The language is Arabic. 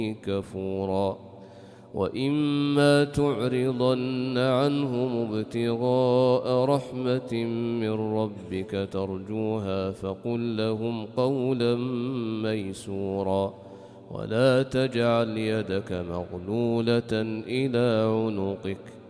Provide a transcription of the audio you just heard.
كفورا وإما تعرضن عنهم ابتغاء رحمة من ربك ترجوها فقل لهم قولا ميسورا ولا تجعل يدك مغلولة إلى عنقك